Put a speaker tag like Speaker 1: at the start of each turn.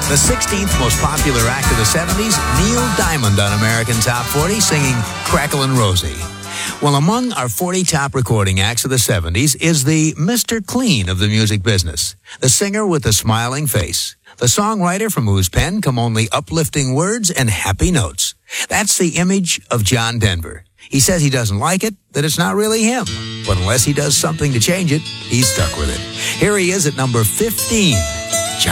Speaker 1: The 16th most popular act of the 70s, Neil Diamond on American Top 40, singing Cracklin' Rosie. Well, among our 40 top recording acts of the 70s is the Mr. Clean of the music business, the singer with the smiling face, the songwriter from whose pen come only uplifting words and happy notes. That's the image of John Denver. He says he doesn't like it, that it's not really him. But unless he does something to change it, he's stuck with it. Here he is at number 15.